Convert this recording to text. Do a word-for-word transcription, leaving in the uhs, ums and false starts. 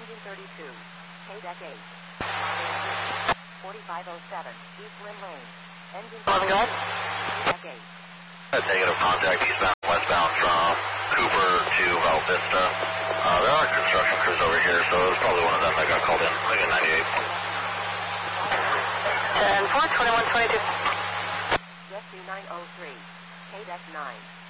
engine thirty-two, K deck eight, forty-five oh seven, East Lynn Lane, engine thirty-two, K deck eight. Negative contact eastbound, westbound from Cooper to Val Vista. Uh, there are construction crews over here, so it was probably one of them that got called in, like in ninety-eight. ten four, twenty-one twenty-two. Rescue nine oh three, K deck nine.